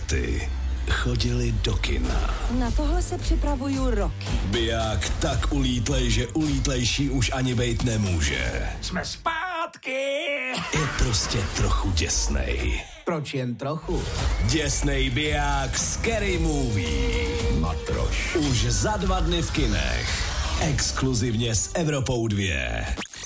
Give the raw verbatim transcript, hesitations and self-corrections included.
ty chodili do kina. Na tohle se připravuju roky. Biják tak ulítlej, že ulítlejší už ani bejt nemůže. Jsme zpátky! Je prostě trochu děsnej. Proč jen trochu? Děsnej biják Scary Movie. Matroš. Už za dva dny v kinech. Exkluzivně s Evropou dva.